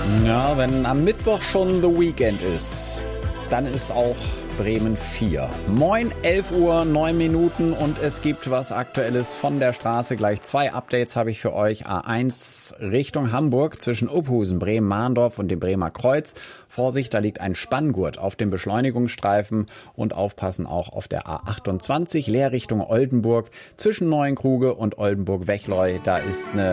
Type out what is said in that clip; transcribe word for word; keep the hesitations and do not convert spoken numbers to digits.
Ja, wenn am Mittwoch schon The Weekend ist, dann ist auch Bremen vier. Moin, elf Uhr, neun Minuten und es gibt was Aktuelles von der Straße. Gleich zwei Updates habe ich für euch. A eins Richtung Hamburg zwischen Uphusen, Bremen-Mahndorf und dem Bremer Kreuz. Vorsicht, da liegt ein Spanngurt auf dem Beschleunigungsstreifen und aufpassen auch auf der A achtundzwanzig, Leer Richtung Oldenburg zwischen Neuenkruge und Oldenburg-Wechleu. Da ist eine